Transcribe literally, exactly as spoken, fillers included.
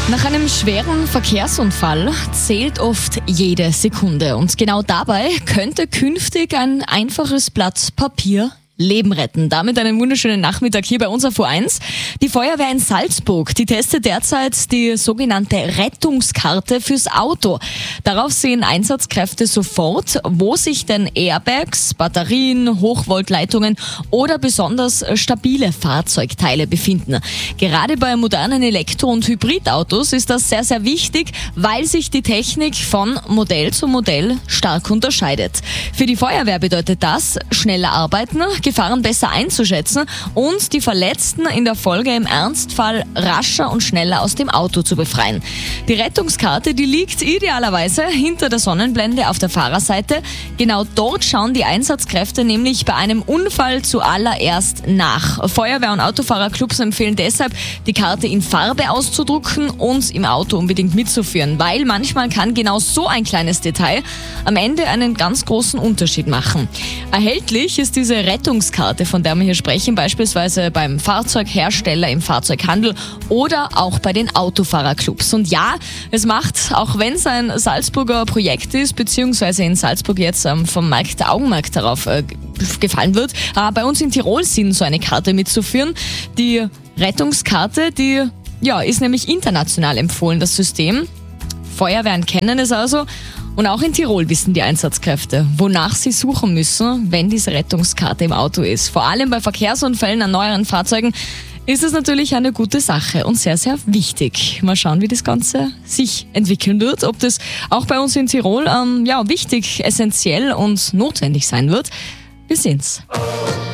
Nach einem schweren Verkehrsunfall zählt oft jede Sekunde und genau dabei könnte künftig ein einfaches Blatt Papier Leben retten. Damit einen wunderschönen Nachmittag hier bei uns auf U eins. Die Feuerwehr in Salzburg, die testet derzeit die sogenannte Rettungskarte fürs Auto. Darauf sehen Einsatzkräfte sofort, wo sich denn Airbags, Batterien, Hochvoltleitungen oder besonders stabile Fahrzeugteile befinden. Gerade bei modernen Elektro- und Hybridautos ist das sehr, sehr wichtig, weil sich die Technik von Modell zu Modell stark unterscheidet. Für die Feuerwehr bedeutet das schneller arbeiten, Gefahren besser einzuschätzen und die Verletzten in der Folge im Ernstfall rascher und schneller aus dem Auto zu befreien. Die Rettungskarte, die liegt idealerweise hinter der Sonnenblende auf der Fahrerseite. Genau dort schauen die Einsatzkräfte nämlich bei einem Unfall zuallererst nach. Feuerwehr- und Autofahrerclubs empfehlen deshalb, die Karte in Farbe auszudrucken und im Auto unbedingt mitzuführen, weil manchmal kann genau so ein kleines Detail am Ende einen ganz großen Unterschied machen. Erhältlich ist diese Rettungskarte, von der wir hier sprechen, beispielsweise beim Fahrzeughersteller, im Fahrzeughandel oder auch bei den Autofahrerclubs. Und ja, es macht, auch wenn es ein Salzburger Projekt ist, beziehungsweise in Salzburg jetzt ähm, vom Markt der Augenmerk darauf äh, gefallen wird, äh, bei uns in Tirol Sinn, so eine Karte mitzuführen. Die Rettungskarte, die ja, ist nämlich international empfohlen, das System. Feuerwehren kennen es also. Und auch in Tirol wissen die Einsatzkräfte, wonach sie suchen müssen, wenn diese Rettungskarte im Auto ist. Vor allem bei Verkehrsunfällen an neueren Fahrzeugen ist es natürlich eine gute Sache und sehr, sehr wichtig. Mal schauen, wie das Ganze sich entwickeln wird, ob das auch bei uns in Tirol ähm, ja, wichtig, essentiell und notwendig sein wird. Wir sehen's.